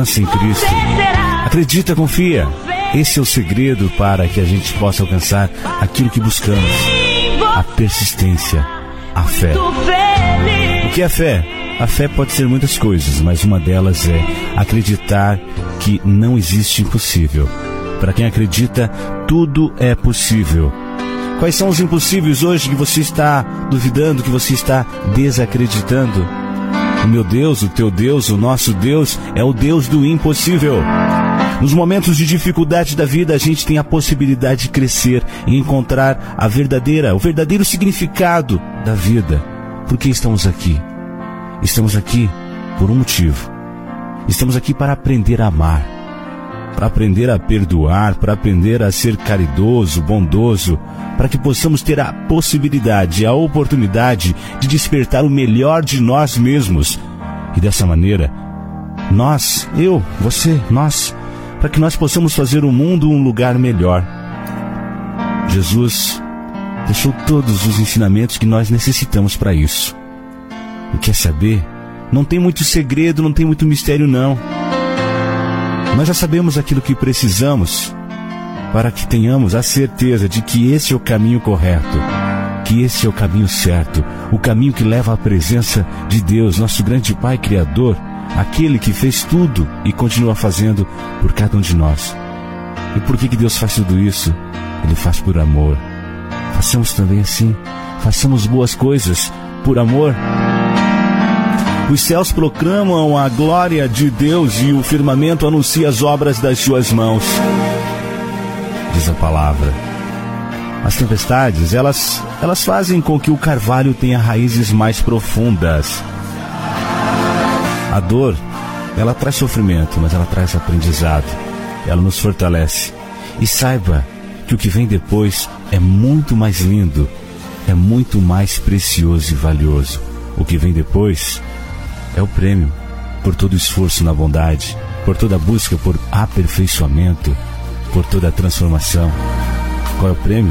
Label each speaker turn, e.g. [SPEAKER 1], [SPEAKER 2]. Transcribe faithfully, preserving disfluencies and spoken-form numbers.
[SPEAKER 1] em Cristo. Acredita, confia. Esse é o segredo para que a gente possa alcançar aquilo que buscamos. A persistência, a fé. O que é fé? A fé pode ser muitas coisas, mas uma delas é acreditar que não existe impossível. Para quem acredita, tudo é possível. Quais são os impossíveis hoje que você está duvidando, que você está desacreditando? O meu Deus, o teu Deus, o nosso Deus é o Deus do impossível. Nos momentos de dificuldade da vida, a gente tem a possibilidade de crescer e encontrar a verdadeira, o verdadeiro significado da vida. Por que estamos aqui? Estamos aqui por um motivo. Estamos aqui para aprender a amar, para aprender a perdoar, para aprender a ser caridoso, bondoso, para que possamos ter a possibilidade, a oportunidade de despertar o melhor de nós mesmos. E dessa maneira, nós, eu, você, nós, para que nós possamos fazer o mundo um lugar melhor. Jesus deixou todos os ensinamentos que nós necessitamos para isso. E quer saber? Não tem muito segredo, não tem muito mistério, não. Nós já sabemos aquilo que precisamos para que tenhamos a certeza de que esse é o caminho correto, que esse é o caminho certo, o caminho que leva à presença de Deus, nosso grande Pai Criador, aquele que fez tudo e continua fazendo por cada um de nós. E por que que Deus faz tudo isso? Ele faz por amor. Façamos também assim, façamos boas coisas por amor. Os céus proclamam a glória de Deus e o firmamento anuncia as obras das suas mãos. Diz a palavra. As tempestades, elas, elas fazem com que o carvalho tenha raízes mais profundas. A dor, ela traz sofrimento, mas ela traz aprendizado. Ela nos fortalece. E saiba que o que vem depois é muito mais lindo, é muito mais precioso e valioso. O que vem depois é o prêmio por todo o esforço na bondade, por toda a busca por aperfeiçoamento, por toda a transformação. Qual é o prêmio?